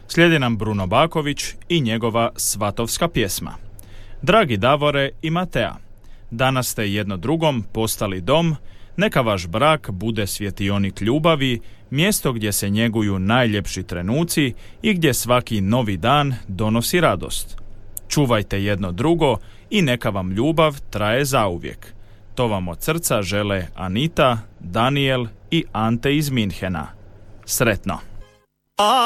Slijedi nam Bruno Baković i njegova svatovska pjesma. Dragi Davore i Matea, danas ste jedno drugom postali dom, neka vaš brak bude svjetionik ljubavi, mjesto gdje se njeguju najljepši trenuci i gdje svaki novi dan donosi radost. Čuvajte jedno drugo i neka vam ljubav traje zauvijek. To vam od srca žele Anita, Daniel i Ante iz Minhena. Sretno!